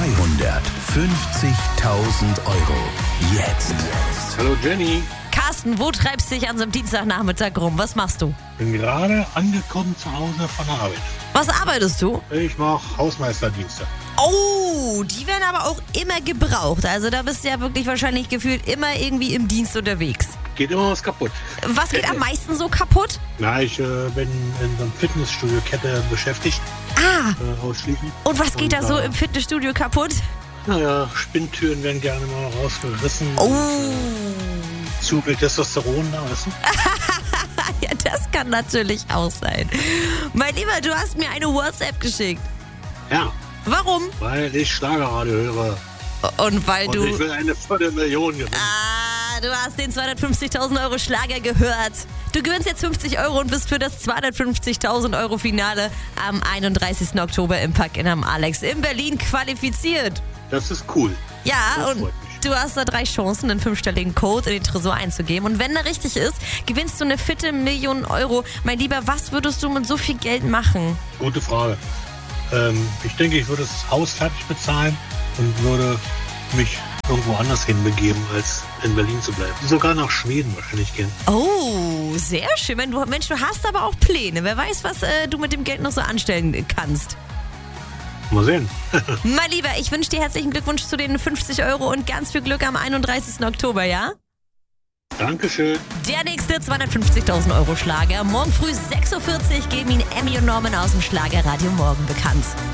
Euro. Jetzt. Hallo Jenny, Carsten, wo treibst du dich an so einem Dienstagnachmittag rum? Was machst du? bin gerade angekommen zu Hause von der Arbeit. Was arbeitest du? Ich mache Hausmeisterdienste. Oh, die werden aber auch immer gebraucht. Also da bist du ja wirklich wahrscheinlich gefühlt immer irgendwie im Dienst unterwegs. Geht immer was kaputt. Was geht am meisten so kaputt? Na, ich bin in so einem Fitnessstudio-Kette beschäftigt, ausschließlich. Und was geht da so im Fitnessstudio kaputt? Naja, Spinntüren werden gerne mal rausgerissen. Oh, Zu viel Testosteron da, weißt du? ja, das kann natürlich auch sein. Mein Lieber, du hast mir eine WhatsApp geschickt. Ja, Warum? weil ich Schlagerradio höre. Und weil Und du... ich will eine Viertelmillion gewinnen. Du hast den 250.000 Euro Schlager gehört. Du gewinnst jetzt 50 Euro und bist für das 250.000 Euro Finale am 31. Oktober im Park am Alex in Berlin qualifiziert. Das ist cool. Ja, Das und freut mich. du hast da 3 Chancen, einen 5-stelligen Code in den Tresor einzugeben. Und wenn der richtig ist, gewinnst du eine Viertelmillion Euro. Mein Lieber, was würdest du mit so viel Geld machen? Gute Frage. Ich denke, ich würde das Haus fertig bezahlen und würde mich irgendwo anders hinbegeben, als in Berlin zu bleiben. Sogar nach Schweden wahrscheinlich gehen. Oh, sehr schön. Mensch, du hast aber auch Pläne. Wer weiß, was du mit dem Geld noch so anstellen kannst. Mal sehen. Mein Lieber, ich wünsche dir herzlichen Glückwunsch zu den 50 Euro und ganz viel Glück am 31. Oktober, ja? Dankeschön. Der nächste 250.000 Euro Schlager. Morgen früh 6.40 Uhr geben ihn Emmy und Norman aus dem Schlagerradio Morgen bekannt.